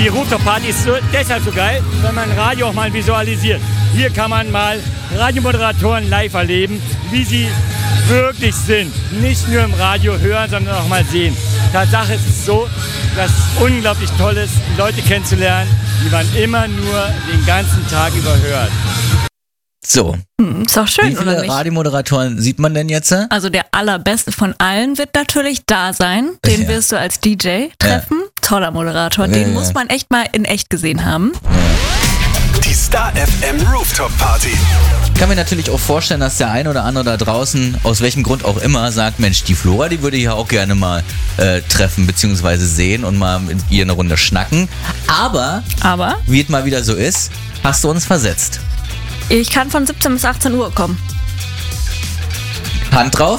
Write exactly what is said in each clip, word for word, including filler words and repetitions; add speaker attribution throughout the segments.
Speaker 1: die Rooftop-Party ist so, deshalb so geil, wenn man Radio auch mal visualisiert. Hier kann man mal Radiomoderatoren live erleben, wie sie wirklich sind. Nicht nur im Radio hören, sondern auch mal sehen. Tatsache ist es so, dass es unglaublich toll ist, Leute kennenzulernen, die man immer nur den ganzen Tag über hört.
Speaker 2: So.
Speaker 3: Hm, ist doch schön,
Speaker 2: Wie viele
Speaker 3: oder nicht?
Speaker 2: Radiomoderatoren sieht man denn jetzt?
Speaker 3: Also der allerbeste von allen wird natürlich da sein. Den
Speaker 2: Ja.
Speaker 3: wirst du als D J treffen. Ja. Toller Moderator. Den
Speaker 2: Ja.
Speaker 3: muss man echt mal in echt gesehen haben.
Speaker 4: Die Star F M Rooftop Party.
Speaker 2: Ich kann mir natürlich auch vorstellen, dass der ein oder andere da draußen, aus welchem Grund auch immer, sagt, Mensch, die Flora, die würde ich ja auch gerne mal äh, treffen bzw. sehen und mal mit ihr eine Runde schnacken. Aber,
Speaker 3: Aber
Speaker 2: wie es mal wieder so ist, hast du uns versetzt.
Speaker 3: ich kann von siebzehn bis achtzehn Uhr kommen.
Speaker 2: Hand drauf.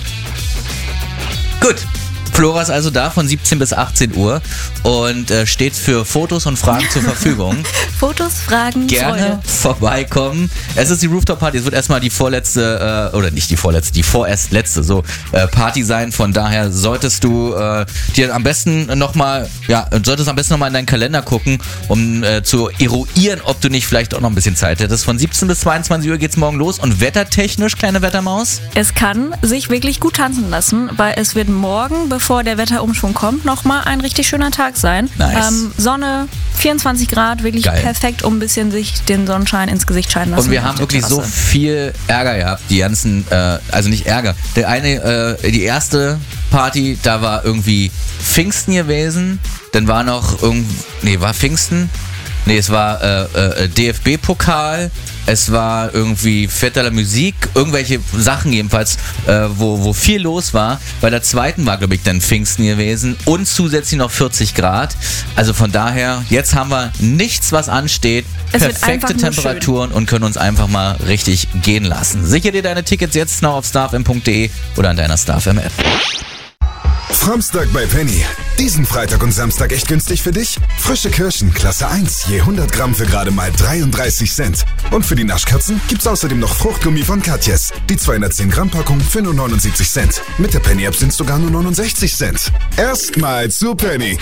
Speaker 2: Gut. Flora ist also da von siebzehn bis achtzehn Uhr und äh, steht für Fotos und Fragen zur Verfügung.
Speaker 3: Fotos, Fragen,
Speaker 2: Gerne
Speaker 3: Freude.
Speaker 2: vorbeikommen. Es ist die Rooftop Party. Es wird erstmal die vorletzte, äh, oder nicht die vorletzte, die vorerst letzte so äh, Party sein. Von daher solltest du äh, dir am besten nochmal, ja, solltest am besten nochmal in deinen Kalender gucken, um äh, zu eruieren, ob du nicht vielleicht auch noch ein bisschen Zeit hättest. Von siebzehn bis zweiundzwanzig Uhr geht's morgen los. Und wettertechnisch, kleine Wettermaus?
Speaker 3: Es kann sich wirklich gut tanzen lassen, weil es wird morgen, bevor der Wetterumschwung kommt, nochmal ein richtig schöner Tag sein.
Speaker 2: Nice.
Speaker 3: Ähm, Sonne, vierundzwanzig Grad, wirklich
Speaker 2: Geil.
Speaker 3: perfekt, um ein bisschen sich den Sonnenschein ins Gesicht scheinen lassen.
Speaker 2: Und wir
Speaker 3: auf
Speaker 2: haben
Speaker 3: der
Speaker 2: wirklich so
Speaker 3: Terrasse.
Speaker 2: viel Ärger gehabt, die ganzen, äh, also nicht Ärger. Der eine, äh, die erste Party, da war irgendwie Pfingsten gewesen, dann war noch irgendwie, nee, war Pfingsten? Nee, es war äh, äh, D F B-Pokal, es war irgendwie Fête de la Musique, irgendwelche Sachen jedenfalls, äh, wo, wo viel los war. Bei der zweiten war, glaube ich, dann Pfingsten gewesen und zusätzlich noch vierzig Grad. Also von daher, jetzt haben wir nichts, was ansteht.
Speaker 3: Es wird einfach
Speaker 2: Perfekte
Speaker 3: nur
Speaker 2: Temperaturen und können uns einfach mal richtig gehen lassen. Sicher dir deine Tickets jetzt noch auf starfm punkt de oder an deiner StarFM App.
Speaker 4: Framstag bei Penny. Diesen Freitag und Samstag echt günstig für dich? Frische Kirschen, Klasse eins, je hundert Gramm für gerade mal dreiunddreißig Cent. Und für die Naschkatzen gibt's außerdem noch Fruchtgummi von Katjes. Die zweihundertzehn Gramm Packung für nur neunundsiebzig Cent. Mit der Penny App sind's sogar nur neunundsechzig Cent. Erstmal zu Penny.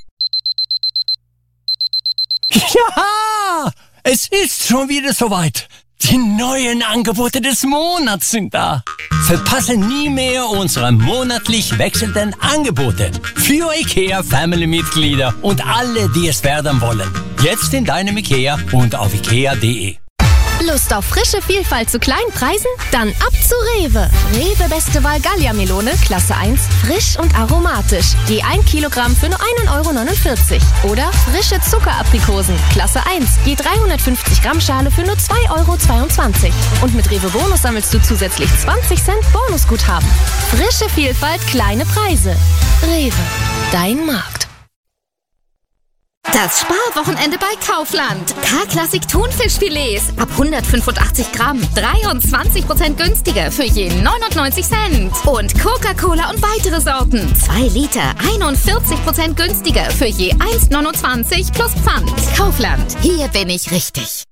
Speaker 5: Ja, es ist schon wieder soweit. Die neuen Angebote des Monats sind da. Verpasse nie mehr unsere monatlich wechselnden Angebote für IKEA Family-Mitglieder und alle, die es werden wollen. Jetzt in deinem IKEA und auf ikea punkt de.
Speaker 6: Lust auf frische Vielfalt zu kleinen Preisen? Dann ab zu Rewe. Rewe Beste Wahl Gallia-Melone, Klasse eins, frisch und aromatisch. Je ein Kilogramm für nur ein Euro neunundvierzig. Oder frische Zuckeraprikosen, Klasse eins, je dreihundertfünfzig Gramm Schale für nur zwei Euro zweiundzwanzig. Und mit Rewe Bonus sammelst du zusätzlich zwanzig Cent Bonusguthaben. Frische Vielfalt, kleine Preise. Rewe, dein Markt.
Speaker 7: Das Sparwochenende bei Kaufland. K-Klassik Thunfischfilets ab hundertfünfundachtzig Gramm. dreiundzwanzig Prozent günstiger für je neunundneunzig Cent. Und Coca-Cola und weitere Sorten. zwei Liter, einundvierzig Prozent günstiger für je eins neunundzwanzig plus Pfand. Kaufland. Hier bin ich richtig.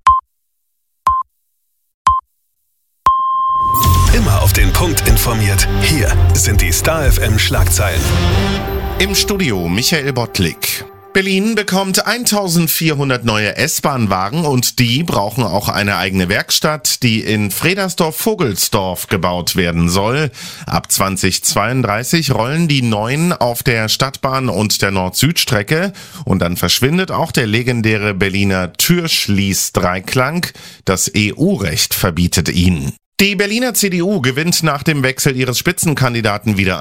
Speaker 4: Immer auf den Punkt informiert. Hier sind die Star F M Schlagzeilen.
Speaker 8: Im Studio Michael Bottlik. Berlin bekommt eintausendvierhundert neue S-Bahn-Wagen und die brauchen auch eine eigene Werkstatt, die in Fredersdorf-Vogelsdorf gebaut werden soll. Ab zweitausendzweiunddreißig rollen die neuen auf der Stadtbahn und der Nord-Süd-Strecke und dann verschwindet auch der legendäre Berliner Türschließ-Dreiklang. Das E U-Recht verbietet ihn. Die Berliner C D U gewinnt nach dem Wechsel ihres Spitzenkandidaten wieder